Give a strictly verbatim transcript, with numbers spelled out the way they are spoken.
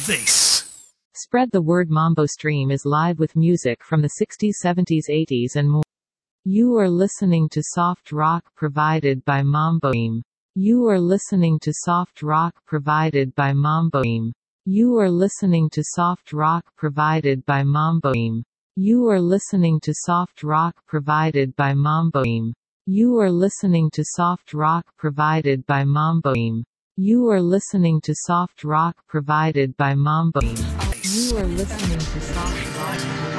This Spread the Word Mambo Stream is live with music from the sixties, seventies, eighties and more. You are listening to soft rock provided by Mambo Stream. You are listening to soft rock provided by Mambo Stream. You are listening to soft rock provided by Mambo Stream. You are listening to soft rock provided by Mambo Stream. You are listening to soft rock provided by Mambo Stream. You are listening to soft rock provided by Mambo Stream. You are listening to soft rock.